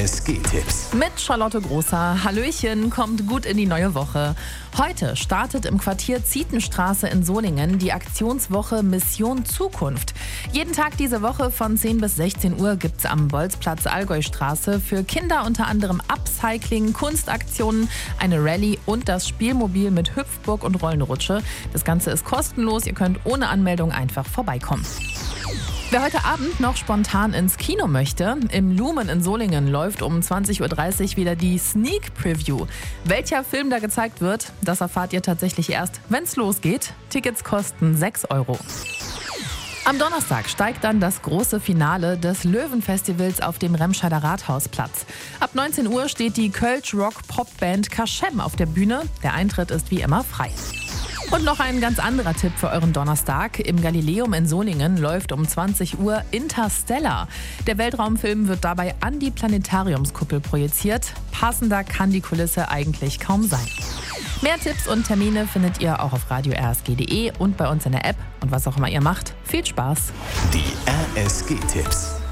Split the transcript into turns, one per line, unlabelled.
RSG-Tipps.
Mit Charlotte Großer. Hallöchen, kommt gut in die neue Woche. Heute startet im Quartier Zietenstraße in Solingen die Aktionswoche Mission Zukunft. Jeden Tag diese Woche von 10 bis 16 Uhr gibt es am Bolzplatz Allgäustraße für Kinder unter anderem Upcycling, Kunstaktionen, eine Rallye und das Spielmobil mit Hüpfburg und Rollenrutsche. Das Ganze ist kostenlos, ihr könnt ohne Anmeldung einfach vorbeikommen. Wer heute Abend noch spontan ins Kino möchte, im Lumen in Solingen läuft um 20.30 Uhr wieder die Sneak Preview. Welcher Film da gezeigt wird, das erfahrt ihr tatsächlich erst, wenn es losgeht. Tickets kosten 6 €. Am Donnerstag steigt dann das große Finale des Löwenfestivals auf dem Remscheider Rathausplatz. Ab 19 Uhr steht die Kölsch-Rock-Pop-Band Kaschem auf der Bühne. Der Eintritt ist wie immer frei. Und noch ein ganz anderer Tipp für euren Donnerstag. Im Galileum in Solingen läuft um 20 Uhr Interstellar. Der Weltraumfilm wird dabei an die Planetariumskuppel projiziert. Passender kann die Kulisse eigentlich kaum sein. Mehr Tipps und Termine findet ihr auch auf radio-rsg.de und bei uns in der App. Und was auch immer ihr macht, viel Spaß!
Die RSG-Tipps.